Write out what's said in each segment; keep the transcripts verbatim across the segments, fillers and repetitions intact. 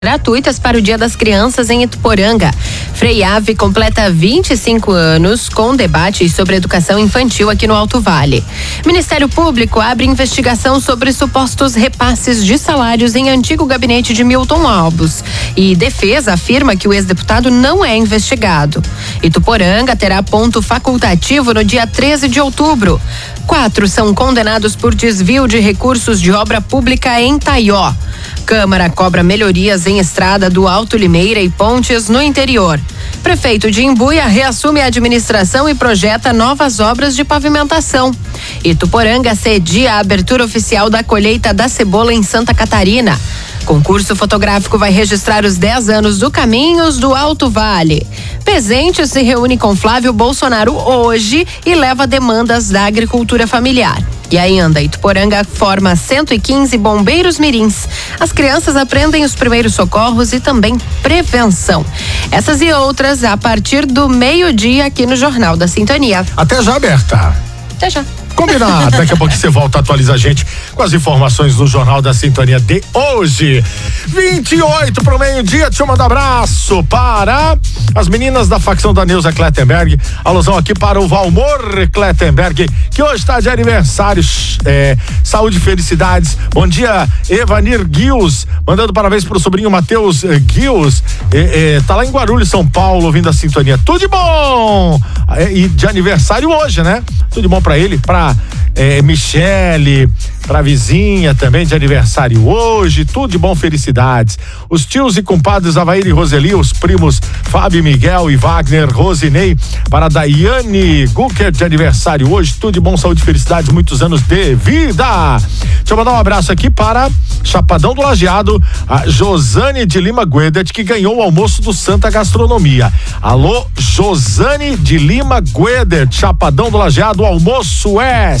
gratuitas para o Dia das Crianças em Ituporanga. Freiave completa vinte e cinco anos com debates sobre educação infantil aqui no Alto Vale. Ministério Público abre investigação sobre supostos repasses de salários em antigo gabinete de Milton Albos. E defesa afirma que o ex-deputado não é investigado. Ituporanga terá ponto facultativo no dia treze de outubro. Quatro são condenados por desvio de recursos de obra pública em Taió. Câmara cobra melhorias em estrada do Alto Limeira e pontes no interior. Prefeito de Imbuia reassume a administração e projeta novas obras de pavimentação. Ituporanga cedia a abertura oficial da colheita da cebola em Santa Catarina. Concurso fotográfico vai registrar os dez anos do Caminhos do Alto Vale. Pezente se reúne com Flávio Bolsonaro hoje e leva demandas da agricultura familiar. E ainda, Ituporanga forma cento e quinze bombeiros mirins. As crianças aprendem os primeiros socorros e também prevenção. Essas e outras a partir do meio-dia aqui no Jornal da Sintonia. Até já, Berta. Até já. Combinado, daqui a pouco você volta, atualiza a gente com as informações do Jornal da Sintonia de hoje. vinte e oito para o meio-dia, deixa eu mandar abraço para as meninas da facção da Neuza Klettenberg. Alusão aqui para o Valmor Klettenberg, que hoje está de aniversário. É, saúde e felicidades. Bom dia, Evanir Guios, mandando parabéns para o sobrinho Matheus eh, Guios. É, é, tá lá em Guarulhos, São Paulo, ouvindo a Sintonia. Tudo de bom! É, e de aniversário hoje, né? Tudo de bom para ele, para É, Michele, pra vizinha também de aniversário hoje, tudo de bom, felicidades. Os tios e compadres Avair e Roseli, os primos Fábio, Miguel e Wagner, Rosinei, para Daiane Gucker de aniversário hoje, tudo de bom, saúde e felicidades, muitos anos de vida. Deixa eu mandar um abraço aqui para Chapadão do Lajeado, a Josane de Lima Guedet, que ganhou o almoço do Santa Gastronomia. Alô, Josane de Lima Guedet, Chapadão do Lajeado, o almoço é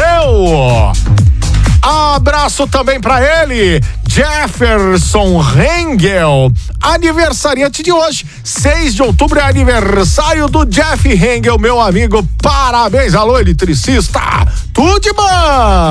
seu. Abraço também para ele, Jefferson Rengel, aniversariante de hoje, seis de outubro é aniversário do Jeff Rengel, meu amigo, parabéns, alô eletricista, tudo de bom.